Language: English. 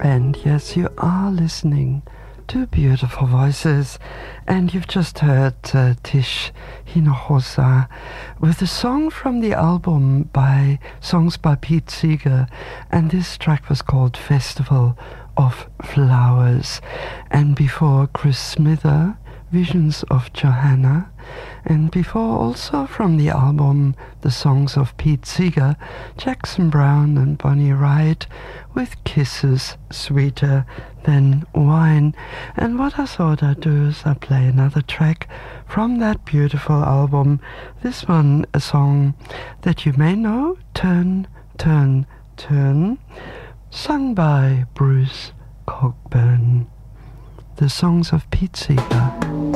And yes, you are listening to beautiful voices, and you've just heard Tish Hinojosa with a song from the album by Songs by Pete Seeger, and this track was called Festival of Flowers. And before, Chris Smither, Visions of Johanna, and before, also from the album The Songs of Pete Seeger, Jackson Browne and Bonnie Wright with Kisses Sweeter Than Wine. And what I thought I'd do is I play another track from that beautiful album. This one, a song that you may know, Turn, Turn, Turn, sung by Bruce Cockburn. The Songs of Pete Seeger.